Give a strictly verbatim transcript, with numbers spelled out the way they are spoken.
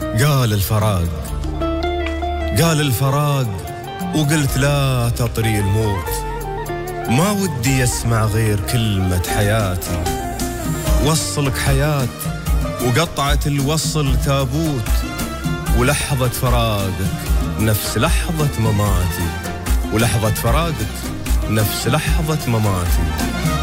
قال الفراق قال الفراق وقلت لا تطري الموت، ما ودي أسمع غير كلمة حياتي. وصلك حياة وقطعة الوصل تابوت، ولحظة فراقك نفس لحظة مماتي، ولحظة فراقك نفس لحظة مماتي.